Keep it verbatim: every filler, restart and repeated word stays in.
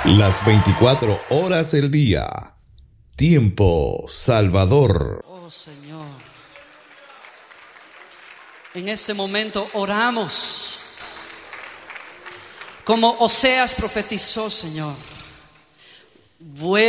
Las veinticuatro horas del día. Tiempo Salvador. Oh Señor, en este momento oramos como Oseas profetizó, Señor.